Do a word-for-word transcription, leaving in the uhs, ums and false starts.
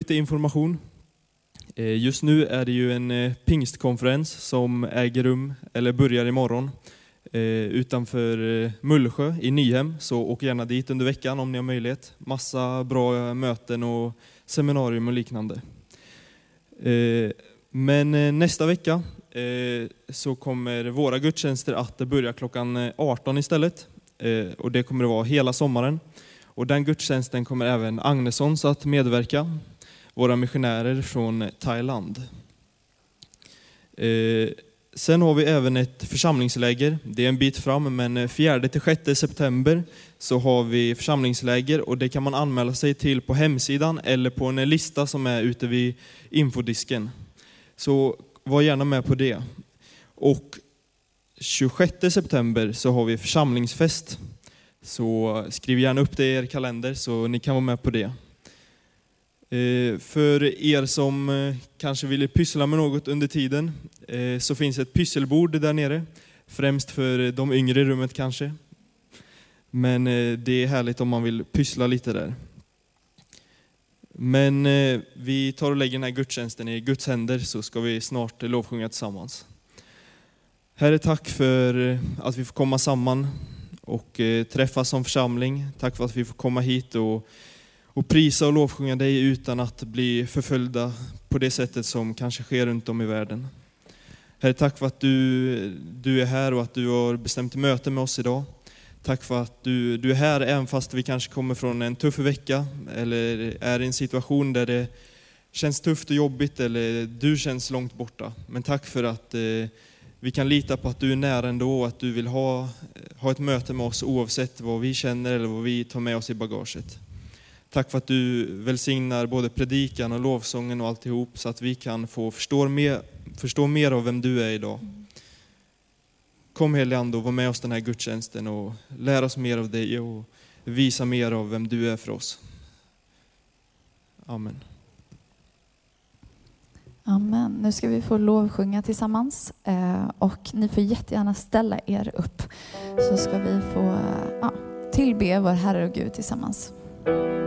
lite information. Just nu är det ju en pingstkonferens som äger rum, eller börjar imorgon, utanför Mullsjö i Nyhem. Så åk gärna dit under veckan om ni har möjlighet. Massa bra möten och seminarium och liknande. Men nästa vecka så kommer våra gudstjänster att börja klockan arton istället. Och det kommer att vara hela sommaren. Och den gudstjänsten kommer även Agnessons att medverka. Våra missionärer från Thailand. Sen har vi även ett församlingsläger. Det är en bit fram, men fjärde till sjätte september så har vi församlingsläger. Och det kan man anmäla sig till på hemsidan eller på en lista som är ute vid infodisken. Så var gärna med på det. Och tjugosjätte september så har vi församlingsfest. Så skriv gärna upp det i er kalender så ni kan vara med på det. För er som kanske vill pyssla med något under tiden så finns ett pysselbord där nere. Främst för de yngre i rummet kanske. Men det är härligt om man vill pyssla lite där. Men vi tar och lägger den här gudstjänsten i Guds händer så ska vi snart lovsjunga tillsammans. Herre, tack för att vi får komma samman och träffas som församling. Tack för att vi får komma hit och, och prisa och lovsjunga dig utan att bli förföljda på det sättet som kanske sker runt om i världen. Herre, tack för att du, du är här och att du har bestämt möte med oss idag. Tack för att du, du är här även fast vi kanske kommer från en tuff vecka eller är i en situation där det känns tufft och jobbigt eller du känns långt borta. Men tack för att eh, vi kan lita på att du är nära ändå och att du vill ha, ha ett möte med oss oavsett vad vi känner eller vad vi tar med oss i bagaget. Tack för att du välsignar både predikan och lovsången och alltihop så att vi kan få förstå mer, förstå mer av vem du är idag. Kom helige Ande och var med oss den här gudstjänsten och lär oss mer av dig och visa mer av vem du är för oss. Amen. Amen. Nu ska vi få lovsjunga tillsammans eh, och ni får jättegärna ställa er upp så ska vi få ja, tillbe vår Herre och Gud tillsammans.